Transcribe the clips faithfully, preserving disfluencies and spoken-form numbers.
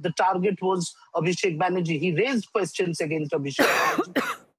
the target was Abhishek Banerjee. He raised questions against Abhishek Banerjee.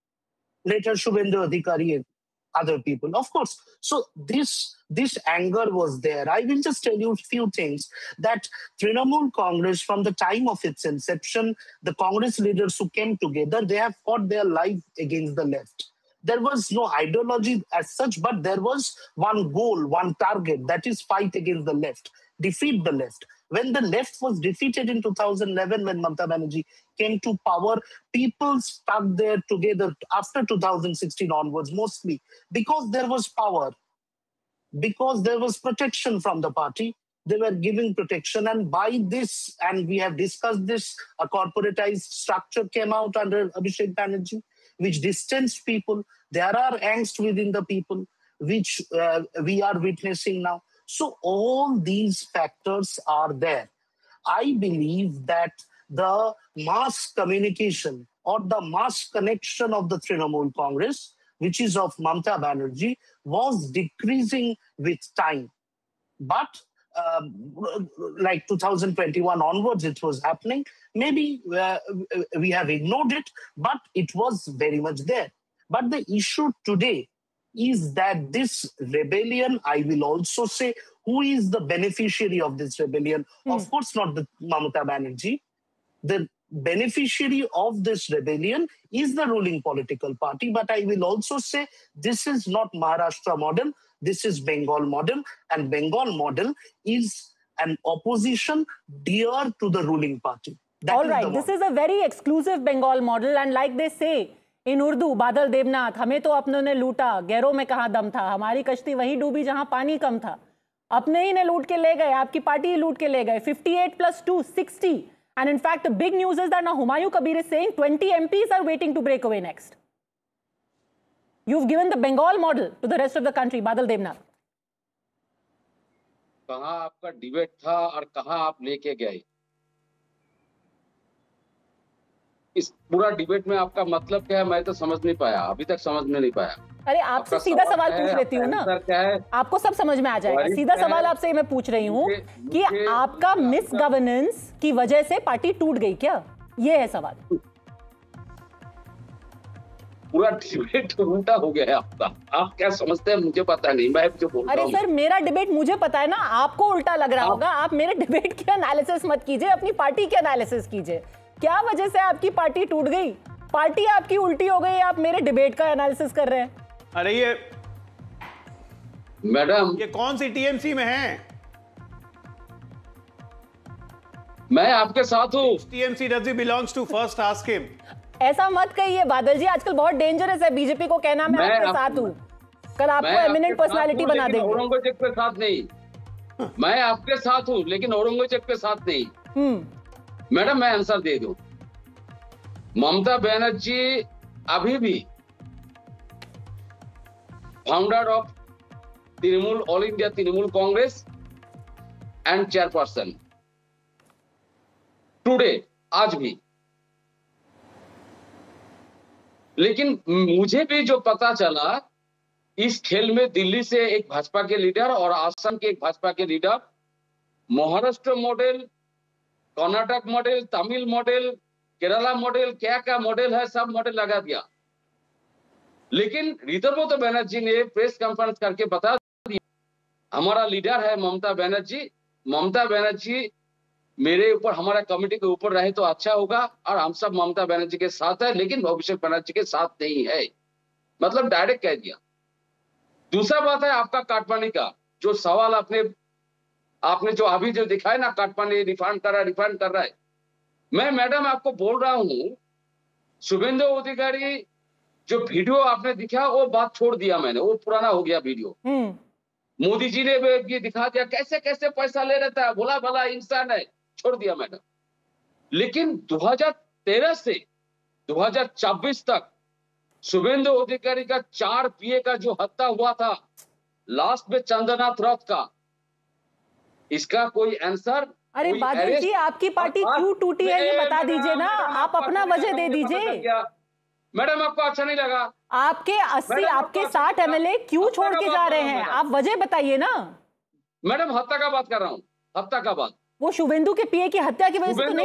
Later, Shubhendu Adhikari and other people. Of course, so this, this anger was there. I will just tell you a few things, that Trinamool Congress, from the time of its inception, the Congress leaders who came together, they have fought their life against the left. There was no ideology as such, but there was one goal, one target, that is fight against the left, defeat the left. When the left was defeated in two thousand eleven, when Mamata Banerjee came to power, people stuck there together after two thousand sixteen onwards, mostly because there was power, because there was protection from the party. They were giving protection, and by this, and we have discussed this, a corporatized structure came out under Abhishek Banerjee, which distanced people. There are angst within the people, which uh, we are witnessing now. So all these factors are there. I believe that the mass communication or the mass connection of the Trinamool Congress, which is of Mamata Banerjee, was decreasing with time. But uh, like two thousand twenty-one onwards, it was happening. Maybe uh, we have ignored it, but it was very much there. But the issue today is that this rebellion, I will also say, who is the beneficiary of this rebellion? Mm. Of course, not the Mamata Banerjee. The beneficiary of this rebellion is the ruling political party. But I will also say this is not Maharashtra model. This is Bengal model. And Bengal model is an opposition dear to the ruling party. That All right, this is a very exclusive Bengal model. And like they say, इन उर्दू, बादल देवनाथ, हमें तो अपनों ने लूटा, गैरों में कहाँ दम था, हमारी कश्ती वहीं डूबी जहां पानी कम था, अपने ही ने लूट के ले गए, आपकी पार्टी ही लूट के ले गए. fifty-eight plus two, sixty. And in fact, the big news is that now Humayun Kabir is saying twenty M Ps are waiting to break away next. You've given the Bengal model to the rest of the country, Badal Devnath. कहाँ आपका debate था और कहाँ आप लेके गए? इस पूरा डिबेट में आपका मतलब क्या है, मैं तो समझ नहीं पाया, अभी तक समझ में नहीं पाया. अरे आपसे सीधा सवाल पूछ लेती हूँ ना, आपको सब समझ में आ जाएगा. सीधा सवाल आपसे मैं पूछ रही हूँ कि आपका मिस गवर्नेंस की वजह से पार्टी टूट गई क्या? ये है सवाल. पूरा डिबेट उल्टा हो गया है आपका. आप क्या समझते हैं मुझे पता नहीं, मैं जो बोल रहा हूं. अरे सर, मेरा डिबेट मुझे पता है ना, आपको उल्टा लग रहा होगा. आप मेरे डिबेट की एनालिसिस मत कीजिए, अपनी पार्टी की एनालिसिस कीजिए. क्या वजह से आपकी पार्टी टूट गई? पार्टी आपकी उल्टी हो गई, आप मेरे डिबेट का एनालिसिस कर रहे हैं. अरे ये मैडम, ये कौन सी टीएमसी में है? मैं आपके साथ हूँ. TMC does he belongs to? First ask him. ऐसा मत कहिए बादल जी, आजकल बहुत डेंजरस है बीजेपी को कहना मैं, मैं आपके आप, साथ हूँ. कल आपको एमिनेंट पर्सनालिटी बना देंगे. औरंगजेब के साथ नहीं. मैं आपके साथ हूँ, लेकिन औरंगजेब के साथ नहीं. हम्म मैडम, मैं आंसर दे दूं. ममता बनर्जी अभी भी founder of Trinamool, all India Trinamool Congress and chairperson today, आज भी. लेकिन मुझे भी जो पता चला, इस खेल में दिल्ली से एक भाजपा के लीडर और आसाम के एक भाजपा के leader, Maharashtra model, Karnataka model, Tamil model, Kerala model, क्या क्या मॉडल है, सब मॉडल लगा दिया. लेकिन ऋतुव्रत बनर्जी ने प्रेस कॉन्फ्रेंस करके बता दिया, हमारा लीडर है ममता बनर्जी. ममता बनर्जी मेरे ऊपर, हमारा कमेटी के ऊपर रहे तो अच्छा होगा, और हम सब ममता बनर्जी के साथ है, लेकिन अभिषेक बनर्जी के साथ नहीं है. मतलब डायरेक्ट कह दिया. दूसरा बात है आपका काटपानी का जो सवाल आपने आपने जो अभी जो दिखाया ना, काटपानी रिफंड कर रहा है, रिफंड कर रहा है. मैं मैडम आपको बोल रहा हूं, शुभेंदु अधिकारी जो वीडियो आपने दिखा, वो बात छोड़ दिया मैंने, वो पुराना हो गया वीडियो. मोदी जी ने ये दिखा दिया कैसे कैसे पैसा ले रहता है, भोला भला इंसान है, छोड़ दिया मैडम. लेकिन दो हज़ार तेरह से दो हज़ार चौबीस तक शुभेंदु अधिकारी का चार पीए का जो हत्या हुआ था, लास्ट में चंद्रनाथ रथ का, इसका कोई आंसर? अरे बादल जी, आपकी पार्टी क्यों टूटी है ये बता दीजिए ना, आप अपना वजह दे दीजिए. मैडम आपको अच्छा नहीं लगा? आपके अस्सी, आपके साठ एमएलए क्यों छोड़ के जा रहे हैं, आप वजह बताइए ना. मैडम हत्या का बात कर रहा हूँ, हत्या का बात. वो शुभेंदु के पीए की हत्या की वजह से तो नहीं